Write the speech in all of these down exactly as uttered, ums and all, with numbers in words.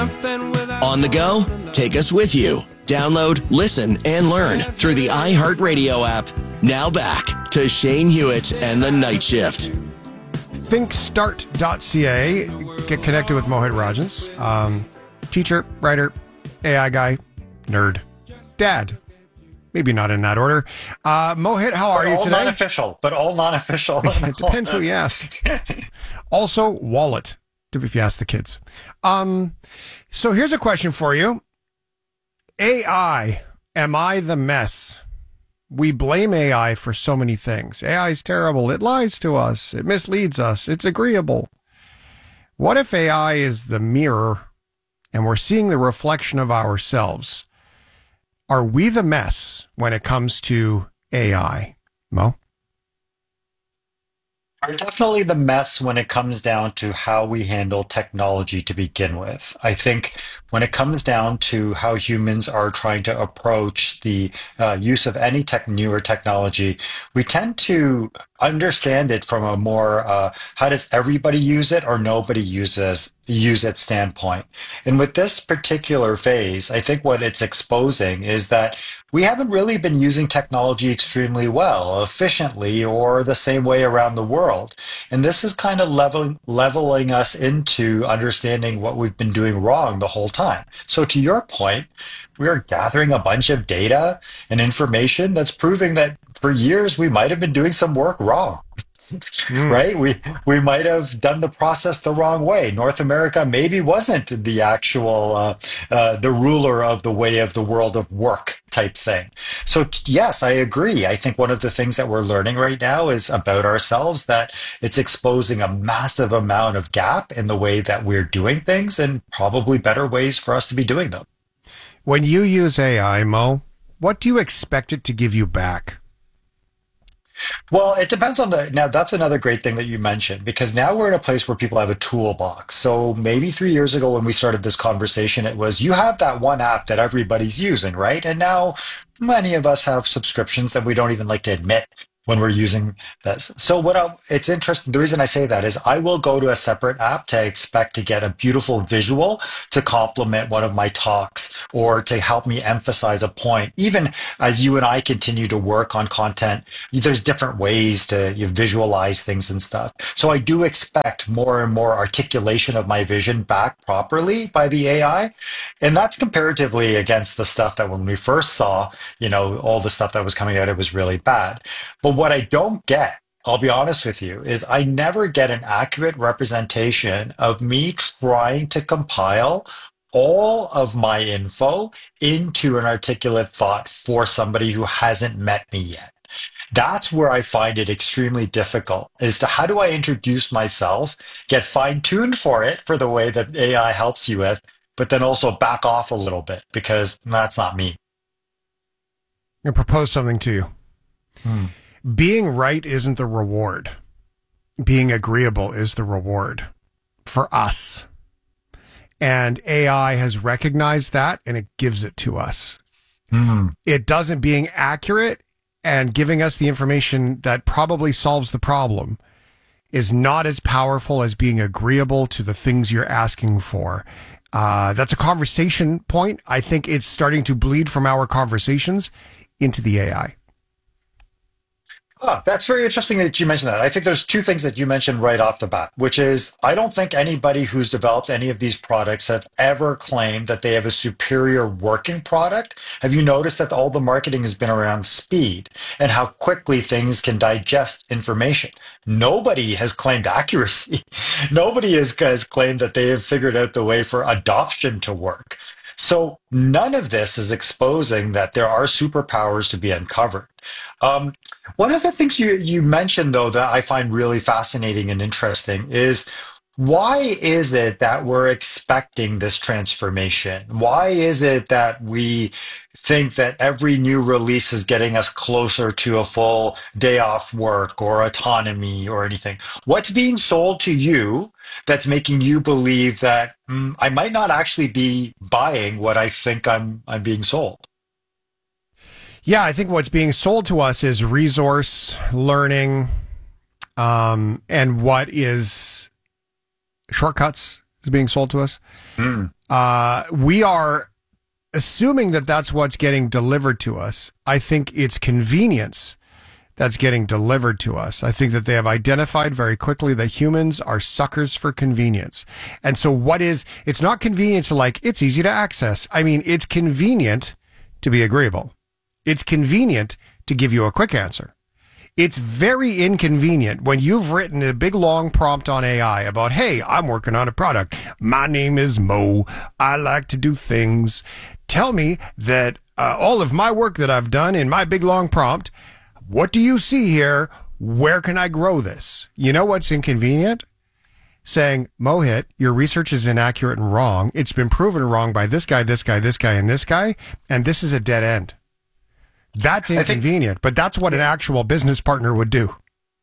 On the go? Take us with you. Download, listen, and learn through the iHeartRadio app. Now back to Shane Hewitt and the Night Shift. think start dot c a. Get connected with Mohit Rajans. Um, teacher, writer, A I guy, nerd, dad. Maybe not in that order. Uh, Mohit, how are but you all today? All non-official, but all non-official. It depends who you ask. Also, wallet, if you ask the kids. Um, so here's a question for you. A I, am I the mess? We blame A I for so many things. A I is terrible. It lies to us. It misleads us. It's agreeable. What if A I is the mirror and we're seeing the reflection of ourselves? Are we the mess when it comes to A I? Mo? Are definitely the mess when it comes down to how we handle technology to begin with. I think when it comes down to how humans are trying to approach the uh, use of any tech, newer technology, we tend to understand it from a more uh, how does everybody use it or nobody uses use it standpoint. And with this particular phase, I think what it's exposing is that we haven't really been using technology extremely well, efficiently, or the same way around the world. And this is kind of leveling, leveling us into understanding what we've been doing wrong the whole time. So to your point, we're gathering a bunch of data and information that's proving that for years we might have been doing some work wrong. Mm. Right? We we might have done the process the wrong way. North America maybe wasn't the actual uh, uh, the ruler of the way of the world of work type thing. So yes, I agree. I think one of the things that we're learning right now is about ourselves, that it's exposing a massive amount of gap in the way that we're doing things and probably better ways for us to be doing them. When you use A I, Mo, what do you expect it to give you back? Well, it depends on the, now that's another great thing that you mentioned, because now we're in a place where people have a toolbox. So maybe three years ago when we started this conversation, it was, you have that one app that everybody's using, right? And now many of us have subscriptions that we don't even like to admit when we're using this. So what I, it's interesting, the reason I say that is I will go to a separate app to expect to get a beautiful visual to complement one of my talks or to help me emphasize a point. Even as you and I continue to work on content, there's different ways to you visualize things and stuff. So I do expect more and more articulation of my vision back properly by the A I. And that's comparatively against the stuff that when we first saw, you know, all the stuff that was coming out, it was really bad. But what I don't get, I'll be honest with you, is I never get an accurate representation of me trying to compile all of my info into an articulate thought for somebody who hasn't met me yet. That's where I find it extremely difficult, as to how do I introduce myself, get fine-tuned for it for the way that A I helps you with, but then also back off a little bit, because that's not me. I'm going to propose something to you. Hmm. Being right isn't the reward. Being agreeable is the reward for us. And A I has recognized that, and it gives it to us. Mm. It doesn't being accurate and giving us the information that probably solves the problem is not as powerful as being agreeable to the things you're asking for. Uh, that's a conversation point. I think it's starting to bleed from our conversations into the A I. Oh, that's very interesting that you mentioned that. I think there's two things that you mentioned right off the bat, which is I don't think anybody who's developed any of these products have ever claimed that they have a superior working product. Have you noticed that all the marketing has been around speed and how quickly things can digest information? Nobody has claimed accuracy. Nobody has, has claimed that they have figured out the way for adoption to work. So none of this is exposing that there are superpowers to be uncovered. Um, one of the things you, you mentioned, though, that I find really fascinating and interesting is why is it that we're expecting this transformation? Why is it that we think that every new release is getting us closer to a full day off work or autonomy or anything? What's being sold to you that's making you believe that mm, I might not actually be buying what I think I'm I'm being sold? Yeah, I think what's being sold to us is resource learning, um, and what is shortcuts is being sold to us. Mm. Uh, we are assuming that that's what's getting delivered to us. I think it's convenience that's getting delivered to us. I think that they have identified very quickly that humans are suckers for convenience. And so what is, it's not convenient to like, it's easy to access. I mean, it's convenient to be agreeable. It's convenient to give you a quick answer. It's very inconvenient when you've written a big long prompt on A I about, hey, I'm working on a product. My name is Mo. I like to do things. Tell me that uh, all of my work that I've done in my big long prompt, what do you see here? Where can I grow this? You know what's inconvenient? Saying, Mohit, your research is inaccurate and wrong. It's been proven wrong by this guy, this guy, this guy, and this guy, and this is a dead end. That's inconvenient, think, but that's what an actual business partner would do.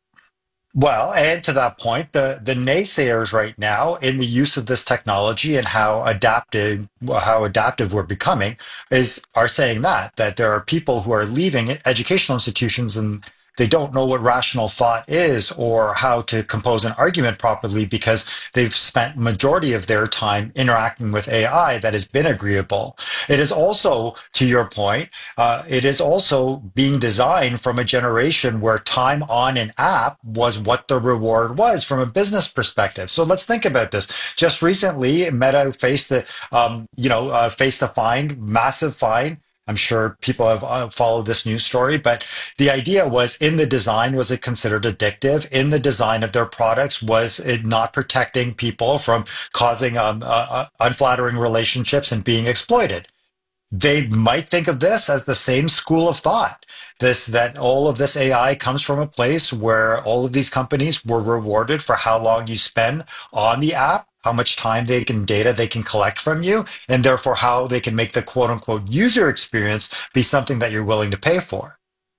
Well, and to that point, the, the naysayers right now in the use of this technology and how adaptive how adaptive we're becoming is are saying that that there are people who are leaving educational institutions and they don't know what rational thought is or how to compose an argument properly because they've spent majority of their time interacting with A I that has been agreeable. It is also, to your point, uh, it is also being designed from a generation where time on an app was what the reward was from a business perspective. So let's think about this. Just recently, Meta faced the, um, you know, uh, faced a fine, massive fine. I'm sure people have uh, followed this news story, but the idea was in the design, was it considered addictive? In the design of their products, was it not protecting people from causing um, uh, unflattering relationships and being exploited? They might think of this as the same school of thought, this that all of this A I comes from a place where all of these companies were rewarded for how long you spend on the app, how much time they can data they can collect from you, and therefore how they can make the quote unquote user experience be something that you're willing to pay for.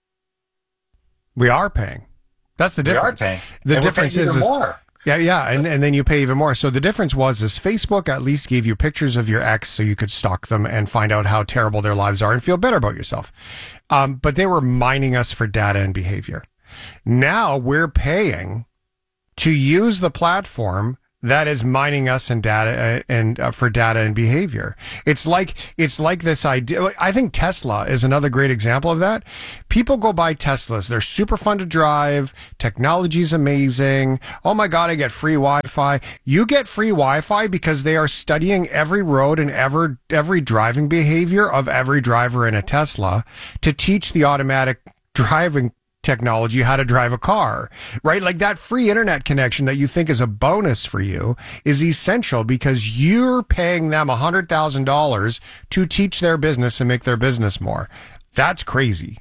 We are paying. That's the difference. We are paying. The and difference we're paying is, even is more. Yeah, yeah, and, and then you pay even more. So the difference was is Facebook at least gave you pictures of your ex so you could stalk them and find out how terrible their lives are and feel better about yourself. Um, but they were mining us for data and behavior. Now we're paying to use the platform that is mining us and data and uh, for data and behavior. It's like it's like this idea. I think Tesla is another great example of that. People go buy Teslas. They're super fun to drive. Technology's amazing. Oh my God, I get free Wi-Fi. You get free Wi-Fi because they are studying every road and ever every driving behavior of every driver in a Tesla to teach the automatic driving technology how to drive a car, right? Like that free internet connection that you think is a bonus for you is essential because you're paying them one hundred thousand dollars to teach their business and make their business more. That's crazy.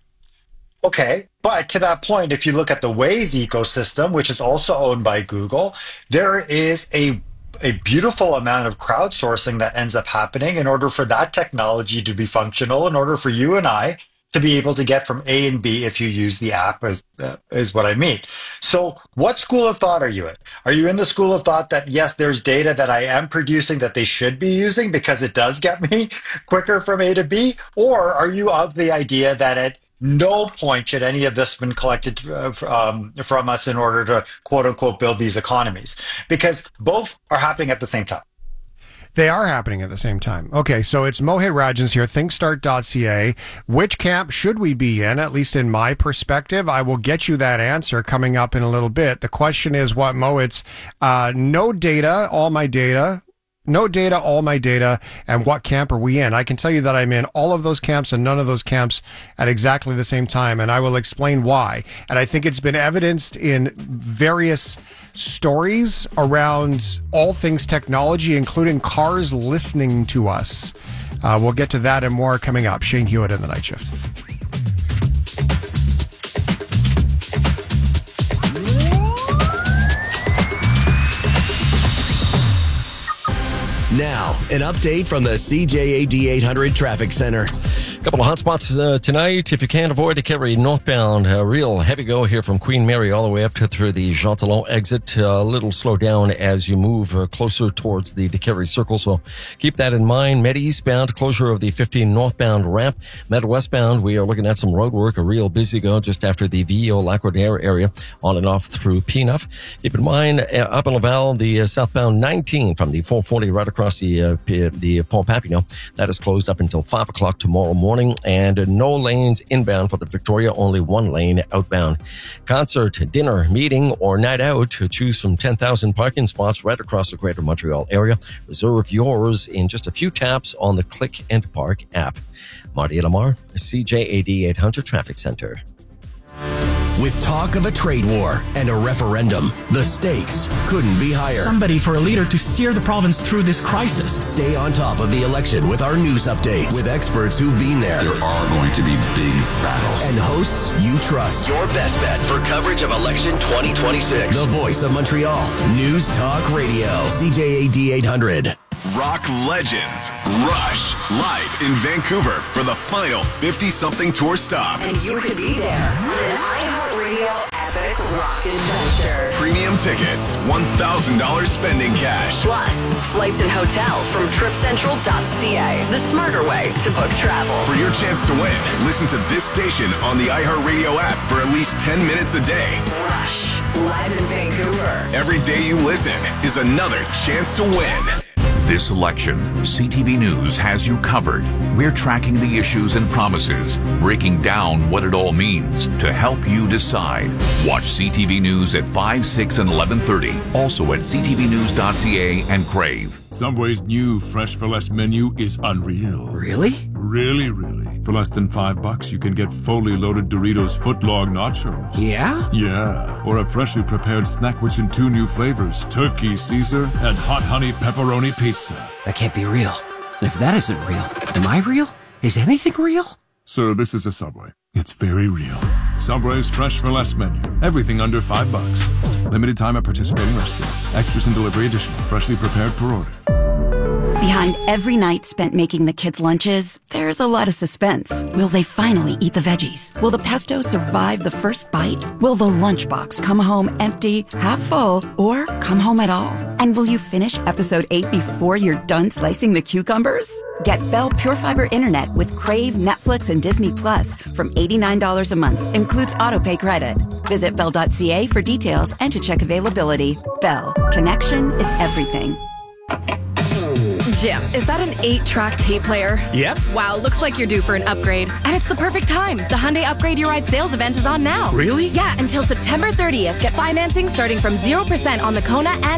Okay, but to that point, if you look at the Waze ecosystem, which is also owned by Google, there is a a beautiful amount of crowdsourcing that ends up happening in order for that technology to be functional, in order for you and I to be able to get from A and B if you use the app is, uh, is what I mean. So what school of thought are you in? Are you in the school of thought that, yes, there's data that I am producing that they should be using because it does get me quicker from A to B? Or are you of the idea that at no point should any of this have been collected uh, um, from us in order to, quote unquote, build these economies? Because both are happening at the same time. They are happening at the same time. Okay, so it's Mohit Rajans here, thinkstart dot c a. Which camp should we be in, at least in my perspective? I will get you that answer coming up in a little bit. The question is what, Mo? It's uh, no data, all my data. No data, all my data, and what camp are we in? I can tell you that I'm in all of those camps and none of those camps at exactly the same time, and I will explain why. And I think it's been evidenced in various stories around all things technology, including cars listening to us. Uh, we'll get to that and more coming up. Shane Hewitt in the Night Shift. Now, an update from the C J A D eight hundred Traffic Center. Couple of hot spots uh, tonight. If you can't avoid to carry northbound, a uh, real heavy go here from Queen Mary all the way up to through the Jean Talon exit. Uh, a little slow down as you move uh, closer towards the DeCarry Circle. So keep that in mind. Med eastbound, closure of the fifteen northbound ramp. Med westbound, we are looking at some road work. A real busy go just after the V O Lacordaire area on and off through Peanuff. Keep in mind, uh, up in Laval, the uh, southbound nineteen from the four forty right across the uh, P- the Pont Papineau. That is closed up until five o'clock tomorrow morning, and uh, no lanes inbound for the Victoria, only one lane outbound. Concert, dinner, meeting, or night out, choose from ten thousand parking spots right across the Greater Montreal area. Reserve yours in just a few taps on the Click and Park app. Marty Lamar, C J A D eight hundred Traffic Center. With talk of a trade war and a referendum, the stakes couldn't be higher. Somebody for a leader to steer the province through this crisis. Stay on top of the election with our news updates with experts who've been there. There are going to be big battles. And hosts you trust. Your best bet for coverage of election twenty twenty-six. The voice of Montreal. News Talk Radio. C J A D eight hundred. Rock legends Rush live in Vancouver for the final fifty-something tour stop. And you could be there on an iHeartRadio epic rock adventure. Premium tickets, one thousand dollars spending cash. Plus, flights and hotel from trip central dot c a, the smarter way to book travel. For your chance to win, listen to this station on the iHeartRadio app for at least ten minutes a day. Rush, live in Vancouver. Every day you listen is another chance to win. This election, C T V News has you covered. We're tracking the issues and promises, breaking down what it all means to help you decide. Watch C T V News at five, six, and eleven thirty. Also at c t v news dot c a and Crave. Subway's new Fresh for Less menu is unreal. Really? Really, really. For less than five bucks, you can get fully loaded Doritos footlong nachos. Yeah? Yeah. Or a freshly prepared snack rich in two new flavors, Turkey Caesar and Hot Honey Pepperoni Pizza. That can't be real. And if that isn't real, am I real? Is anything real? Sir, this is a Subway. It's very real. Subway's Fresh for Less menu. Everything under five bucks. Limited time at participating restaurants. Extras and delivery additional. Freshly prepared per order. Behind every night spent making the kids' lunches, there's a lot of suspense. Will they finally eat the veggies? Will the pesto survive the first bite? Will the lunchbox come home empty, half full, or come home at all? And will you finish episode eight before you're done slicing the cucumbers? Get Bell Pure Fiber Internet with Crave, Netflix, and Disney Plus from eighty-nine dollars a month. Includes autopay credit. Visit bell dot c a for details and to check availability. Bell. Connection is everything. Jim, is that an eight-track tape player? Yep. Wow, looks like you're due for an upgrade. And it's the perfect time. The Hyundai Upgrade Your Ride sales event is on now. Really? Yeah, until September thirtieth. Get financing starting from zero percent on the Kona and